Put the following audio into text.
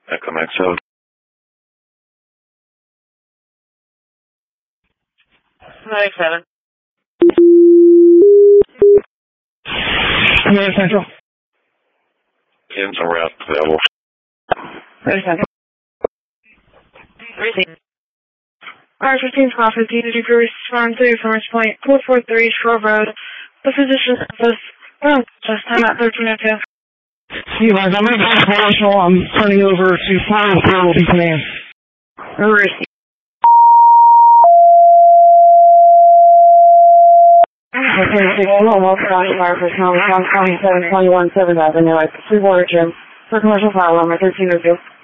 Echo Max 7. 97. Command Central. Pins and route available. 97. Receive. R15 Squad 15 to respond to Summers Point, Pool 43, Shore Road. The physician says, just time at 1302. Eli, I'm going to go to operational. I'm turning you over to Fire Patrol will be command. Receive. Okay, welcome to Fire Personnel, 2721 7th Avenue, Sweetwater Gym, for commercial file number 1302.